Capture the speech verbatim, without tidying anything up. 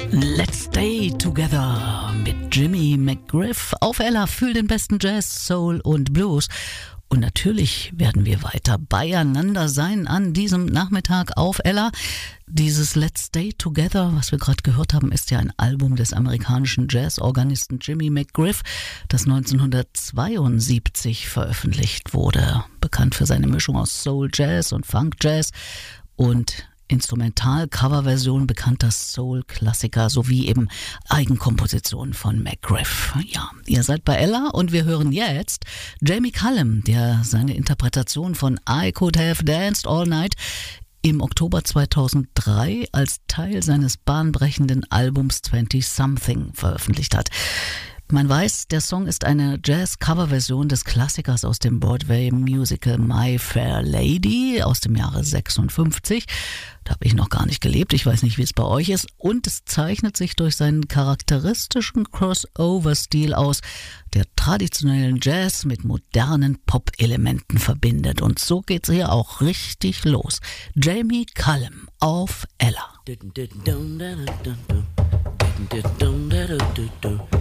Let's Stay Together mit Jimmy McGriff auf Ella für den besten Jazz, Soul und Blues. Und natürlich werden wir weiter beieinander sein an diesem Nachmittag auf Ella. Dieses Let's Stay Together, was wir gerade gehört haben, ist ja ein Album des amerikanischen Jazzorganisten Jimmy McGriff, das neunzehnhundertzweiundsiebzig veröffentlicht wurde. Bekannt für seine Mischung aus Soul Jazz und Funk Jazz und Instrumental-Coverversion bekannter Soul-Klassiker sowie eben Eigenkompositionen von McGriff. Ja, ihr seid bei Ella und wir hören jetzt Jamie Cullum, der seine Interpretation von I Could Have Danced All Night im Oktober zweitausenddrei als Teil seines bahnbrechenden Albums zwanzig Something veröffentlicht hat. Man weiß, der Song ist eine Jazz-Cover-Version des Klassikers aus dem Broadway-Musical My Fair Lady aus dem Jahre sechsundfünfzig. Da habe ich noch gar nicht gelebt, ich weiß nicht, wie es bei euch ist. Und es zeichnet sich durch seinen charakteristischen Crossover-Stil aus, der traditionellen Jazz mit modernen Pop-Elementen verbindet. Und so geht's hier auch richtig los. Jamie Cullum auf Ella.